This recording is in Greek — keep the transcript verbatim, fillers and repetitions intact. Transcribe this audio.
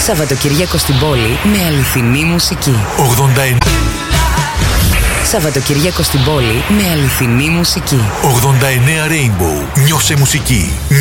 Σαββατοκύριακο στην πόλη με αληθινή μουσική. ογδόντα εννέα Σαββατοκύριακο στην πόλη με αληθινή μουσική. ογδόντα εννέα Rainbow. Νιώσε μουσική.